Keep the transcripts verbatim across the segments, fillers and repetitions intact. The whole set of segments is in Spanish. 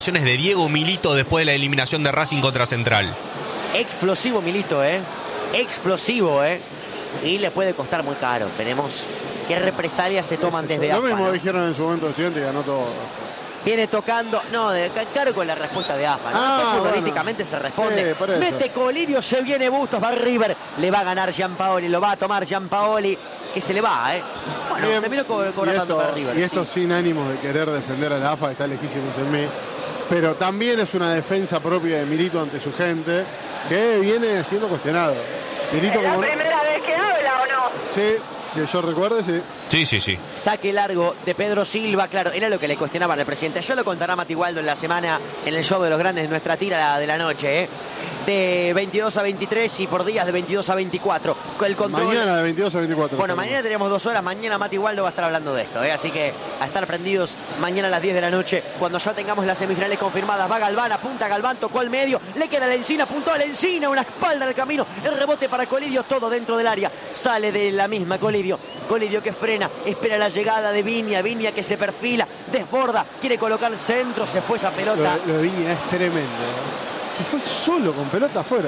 de Diego Milito después de la eliminación de Racing contra Central. Explosivo Milito, ¿eh? Explosivo, ¿eh? Y le puede costar muy caro. Veremos qué represalias se toman desde Lo A F A. mismo ¿no? dijeron en su momento de Estudiantes y ganó todo. Viene tocando, no, de, claro, con la respuesta de A F A, ¿no? Ah, futbolísticamente bueno. se responde. Sí, por eso. Mete Colidio, se viene Bustos, va River, le va a ganar Gianpaoli, lo va a tomar Gianpaoli, que se le va, ¿eh? Bueno, Bien. terminó co- Y cobrando esto, para River. y esto sí. sin ánimos de querer defender a la A F A, está lejísimos en mí. Pero también es una defensa propia de Milito ante su gente, que viene siendo cuestionado. Milito ¿Es la como... primera vez que habla o no? Sí, que yo recuerde, sí. Sí, sí, sí. Saque largo de Pedro Silva, claro, era lo que le cuestionaban al presidente. Ya lo contará Mati Waldo en la semana en el show de los grandes de nuestra tira de la noche, ¿eh? De veintidós a veintitrés y por días de veintidós a veinticuatro. Con el control... Mañana de veintidós a veinticuatro. Bueno, mañana tenemos dos horas, mañana Mati Waldo va a estar hablando de esto, ¿eh? Así que a estar prendidos mañana a las diez de la noche, cuando ya tengamos las semifinales confirmadas. Va Galván, apunta Galván, tocó al medio, le queda la Encina, apuntó a la Encina, una espalda en el camino, el rebote para Colidio, todo dentro del área, sale de la misma Colidio, Colidio que frena, espera la llegada de Viña, Viña que se perfila, desborda, quiere colocar el centro, se fue esa pelota. Lo, lo de Viña es tremendo. ¿eh? Se fue solo con pelota afuera.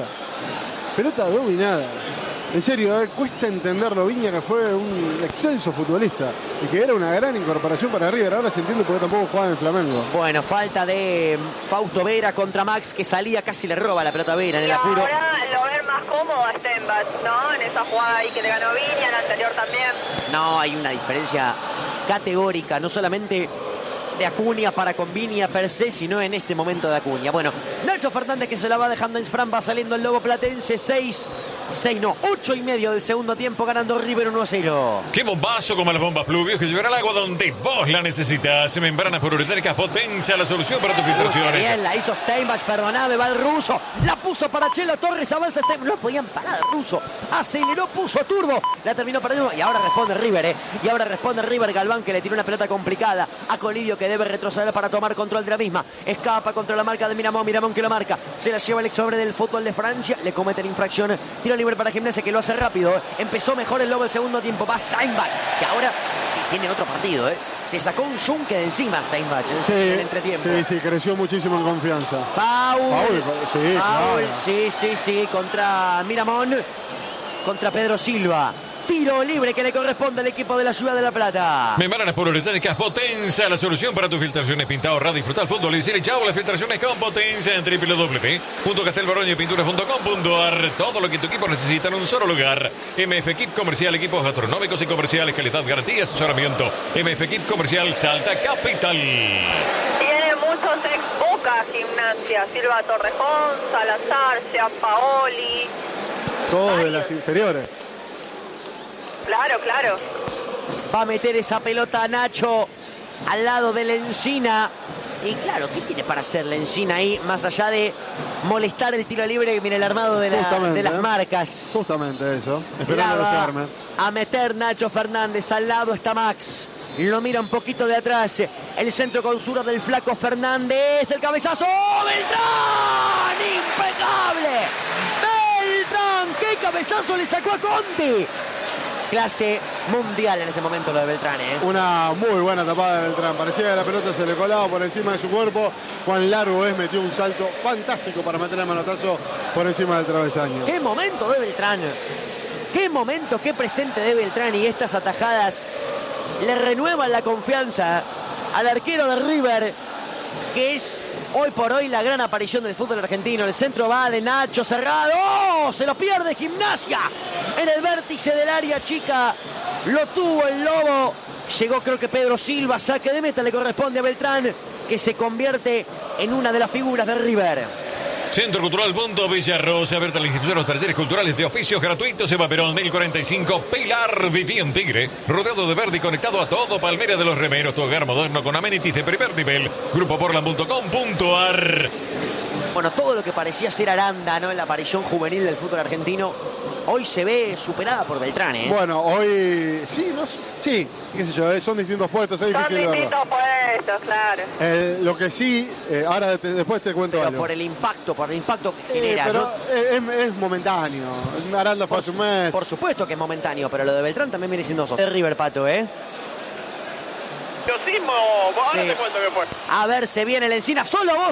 Pelota dominada. En serio, ¿eh? Cuesta entenderlo. Viña, que fue un excelso futbolista y que era una gran incorporación para River. Ahora se entiende porque tampoco jugaba en el Flamengo. Bueno, falta de Fausto Vera contra Max, que salía, casi le roba la pelota a Vera en el Y apuro. ahora lo ven más cómodo a Stenbach, ¿no? En esa jugada ahí que le ganó Viña, en la anterior también. No, hay una diferencia categórica, no solamente de Acuña para con Viña per se, sino en este momento de Acuña. Bueno, Nacho Fernández que se la va dejando en Fran, va saliendo el Lobo Platense, seis, seis no, ocho y medio del segundo tiempo, ganando River uno a cero. ¡Qué bombazo como las bombas Pluvios que llevará el agua donde vos la necesitas! Membranas poliuréticas Potencia, la solución para tus filtraciones. Bien, la hizo Steinbach, perdoname, va el ruso, la puso para Chelo Torres, avanza Steinbach, no podían parar el ruso, aceleró, puso turbo, la terminó perdiendo y ahora responde River, ¿eh? Y ahora responde River, Galván que le tiró una pelota complicada a Colidio que debe retroceder para tomar control de la misma, escapa contra la marca de Miramón, Miramón que lo marca, se la lleva el ex hombre del fútbol de Francia, le cometen infracción, tiro libre para Gimnasia que lo hace rápido, ¿eh? Empezó mejor el Lobo el segundo tiempo, va Steinbach, que ahora tiene otro partido, ¿eh? Se sacó un yunque de encima Steinbach en, Sí, en el entretiempo. sí, sí, creció muchísimo en confianza. Foul. Foul, sí, Foul, claro. sí, sí, sí, contra Miramón, contra Pedro Silva. Tiro libre que le corresponde al equipo de la Ciudad de La Plata. Membranas poliuréticas Potencia, la solución para tus filtraciones. Pinta, ahorrar, disfrutar fútbol y decir chao las filtraciones con Potencia en doble u doble u doble u punto castelbaroño y pinturas punto com punto a r. Todo lo que tu equipo necesita en un solo lugar. M F Kit Comercial, equipos gastronómicos y comerciales, calidad, garantía y asesoramiento. M F Kit Comercial, Salta Capital. Tiene muchos ex Boca Gimnasia, Silva Torrejón, Salazar, Gianpaoli. Todos de las inferiores. Claro, claro. Va a meter esa pelota a Nacho al lado de la Encina. Y claro, ¿qué tiene para hacer la Encina ahí? Más allá de molestar el tiro libre, mira el armado de, la, de las ¿eh? marcas. Justamente eso. La Esperando que se va arme. a meter Nacho Fernández. Al lado está Max. Lo mira un poquito de atrás. El centro con Sura del flaco Fernández. El cabezazo. ¡Oh, Beltrán! ¡Impecable! ¡Beltrán! ¡Qué cabezazo le sacó a Conte! Clase mundial en este momento lo de Beltrán, ¿eh? Una muy buena tapada de Beltrán. Parecía que la pelota se le colaba por encima de su cuerpo. Juan Largo es metió un salto fantástico para meter el manotazo por encima del travesaño. ¡Qué momento de Beltrán! ¡Qué momento, qué presente de Beltrán! Y estas atajadas le renuevan la confianza al arquero de River, que es hoy por hoy la gran aparición del fútbol argentino. El centro va de Nacho cerrado. ¡Oh! Se lo pierde Gimnasia en el vértice del área chica. Lo tuvo el Lobo. Llegó creo que Pedro Silva. Saque de meta le corresponde a Beltrán, que se convierte en una de las figuras de River. Centro Cultural Punto Villarrosa, abierta la inscripción a los talleres culturales de oficios gratuitos. Eva Perón, mil cuarenta y cinco. Pilar vivía en Tigre, rodeado de verde y conectado a todo Palmera de los Remeros. Tu hogar moderno con amenities de primer nivel. grupo portland punto com punto a r. Bueno, todo lo que parecía ser Aranda, ¿no? En la aparición juvenil del fútbol argentino, hoy se ve superada por Beltrán, ¿eh? Bueno, hoy sí, no, sí, qué sé yo, eh, son distintos puestos, es Son difícil verlo. distintos puestos, claro. Eh, lo que sí, eh, ahora te- después te cuento Pero algo. por el impacto, por el impacto que Eh, genera. pero ¿no? es, es- es momentáneo. Aranda fue Por, hace un su- mes. por supuesto que es momentáneo, pero lo de Beltrán también viene siendo eso. De River, Pato, ¿eh? Yo sí, mo- ahora Sí. te cuento qué fue. A ver, se viene la Encina, solo vos.